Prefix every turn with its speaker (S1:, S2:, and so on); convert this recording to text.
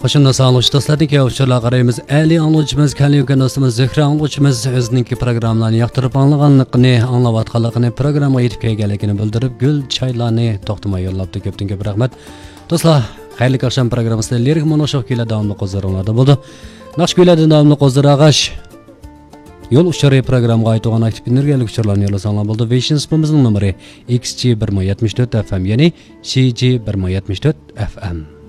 S1: Qo'shimda sog'liq do'stlarga uchurlar qaraymiz. Ali angluvchimiz, Kaliyuga do'stimiz Zuhra angluvchimiz o'zining programmalarini yoqtirib anglaganligini, anglayotganligini, programma yetib kelganligini bildirib, gul chaylarni to'xtamay yo'llabdi. Ko'pdan ko'p rahmat. Do'stlar, xayrli oqshom programmasida lirik monoshoq kuylar davomli qo'zg'aringlarda bo'ldi. Naqsh kuylardan davomli qo'zg'arag'ash yo'l uchari programmaga aytgan aktiv energiyalik uchurlarni yo'lasanglar bo'ldi. Vision spamimizning nomeri XG174 FM, ya'ni CG174 FM.